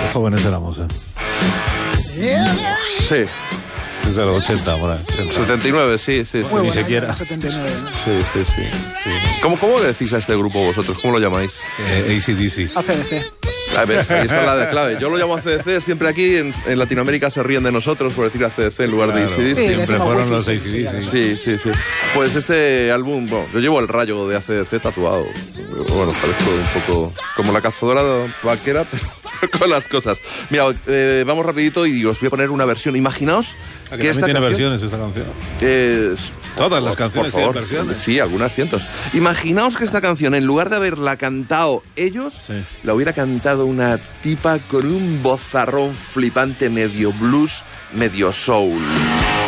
jóvenes éramos, Sí. Desde los 80, por ahí. 79, sí. Bueno, ni siquiera. 79. Sí. ¿Cómo le decís a este grupo vosotros? ¿Cómo lo llamáis? AC/DC. ACDC. A ver, ahí está la clave. Yo lo llamo ACDC, siempre aquí en Latinoamérica se ríen de nosotros por decir ACDC en lugar de AC/DC. Sí, Siempre fueron los AC/DC. Sí. Pues este álbum, bueno, yo llevo el rayo de ACDC tatuado. Bueno, parezco un poco como la cazadora vaquera, pero con las cosas. Mira, vamos rapidito y os voy a poner una versión. Imaginaos que esta tiene versiones esta canción. Todas las canciones tienen versiones. Sí, algunas cientos. Imaginaos que esta canción, en lugar de haberla cantado ellos, la hubiera cantado una tipa con un vozarrón flipante, medio blues, medio soul.